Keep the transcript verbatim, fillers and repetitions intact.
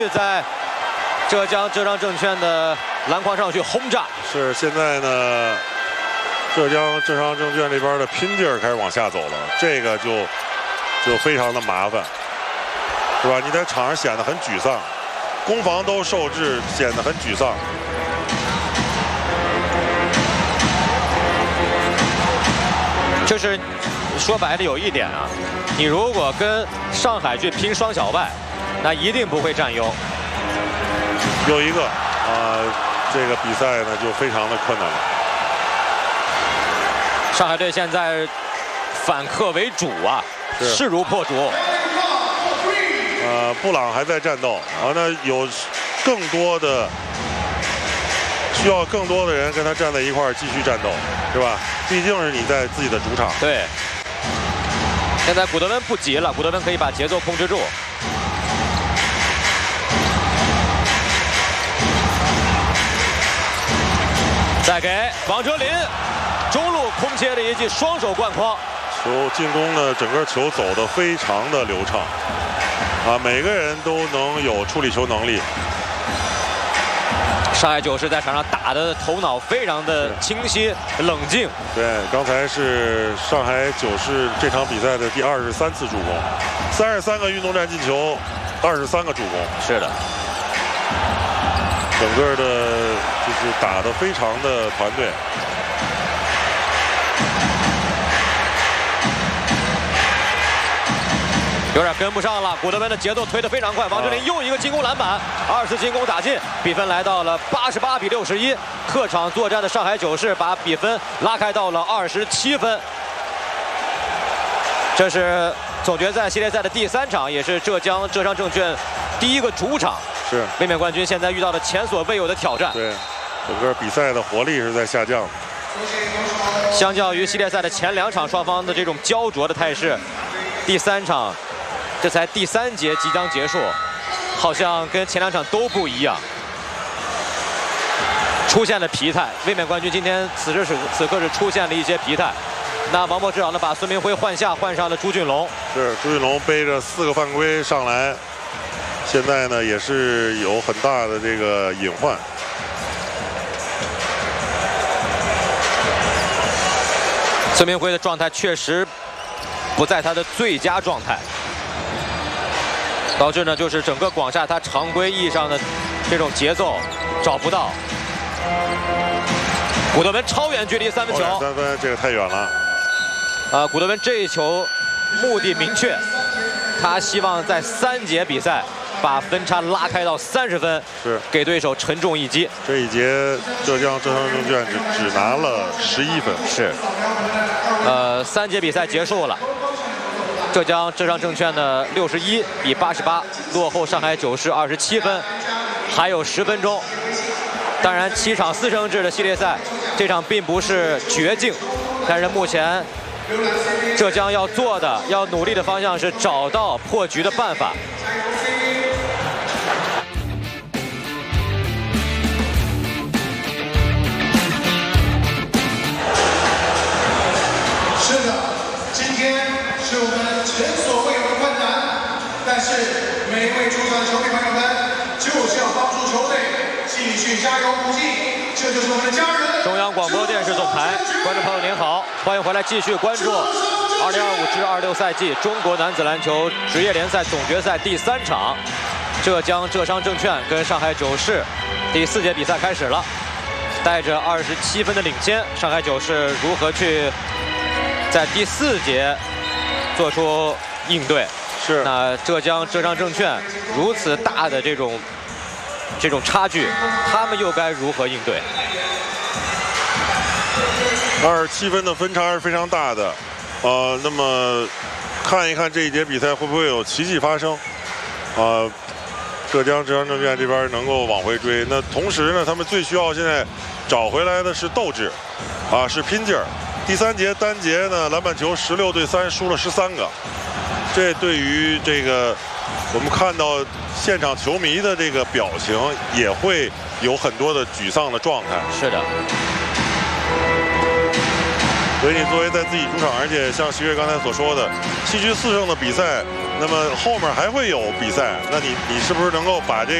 在浙江浙商证券的篮筐上去轰炸。 是现在呢，浙江浙商证券这边的拼劲儿开始往下走了，这个就就非常的麻烦，是吧？你在场上显得很沮丧，攻防都受制，显得很沮丧。 就是说白了有一点啊，你如果跟上海去拼双小外，那一定不会占优。 有一个啊、呃，这个比赛呢就非常的困难了。 上海队现在反客为主啊，势如破竹。 呃，布朗还在战斗，然后呢有更多的。 需要更多的人跟他站在一块儿继续战斗，是吧？毕竟是你在自己的主场。 对。现在古德温不急了，古德温可以把节奏控制住。再给王哲林，中路空切的一记双手灌筐。 球进攻呢，整个球走得非常的流畅，啊，每个人都能有处理球能力。 上海九世在场上打的头脑非常的清晰冷静。 对，刚才是上海九世这场比赛的第二十三次助攻，三十三个运动战进球，二十三个助攻。 是的， 整个的就是打得非常的团队。 有点跟不上了，古德温的节奏推得非常快。王哲林又一个进攻篮板，二次进攻打进，比分来到了八十八比六十一。客场作战的上海九世把比分拉开到了二十七分。这是总决赛系列赛的第三场，也是浙江浙商证券第一个主场。 是卫冕冠军现在遇到了前所未有的挑战。 对，整个比赛的活力是在下降。 相较于系列赛的前两场双方的这种焦灼的态势，第三场。 这才第三节即将结束，好像跟前两场都不一样，出现了疲态。卫冕冠军今天此时此此刻是出现了一些疲态。那王柏芝呢，把孙铭徽换下，换上了朱俊龙。 是朱俊龙背着四个犯规上来，现在呢也是有很大的这个隐患。 孙铭徽的状态确实不在他的最佳状态。 导致呢，就是整个广厦他常规意义上的这种节奏找不到。古德温超远距离三分球， 三分这个太远了。 呃，古德温这一球目的明确，他希望在三节比赛把分差拉开到三十分， 是给对手沉重一击。 这一节浙江浙商证券只只拿了十一分， 是。呃，三节比赛结束了。 浙江浙商证券的六十一比八十八落后上海九世二十七分，还有十分钟。当然，七场四胜制的系列赛，这场并不是绝境，但是目前浙江要做的、要努力的方向是找到破局的办法。 是的，今天是我们。 前所未有的困难，但是每一位出场的球迷朋友们，就是要帮助球队继续加油鼓劲，这就是我们的家人。 中央广播电视总台，观众朋友您好，欢迎回来继续关注二零二五至二六赛季中国男子篮球职业联赛总决赛第三场，浙江浙商证券跟上海九世第四节比赛开始了，带着二十七分的领先，上海九世如何去在第四节？ 做出应对， 是那浙江浙商证券如此大的这种这种差距，他们又该如何应对？ 二十七分的分差是非常大的，呃，那么看一看这一节比赛会不会有奇迹发生？啊、呃，浙江浙商证券这边能够往回追，那同时呢，他们最需要现在找回来的是斗志，啊，是拼劲儿。 第三节单节呢，篮板球十六对三输了十三个，这对于这个我们看到现场球迷的这个表情也会有很多的沮丧的状态。 是的。 所以你作为在自己主场，而且像徐悦刚才所说的，七局四胜的比赛， 那么后面还会有比赛，那你你是不是能够把这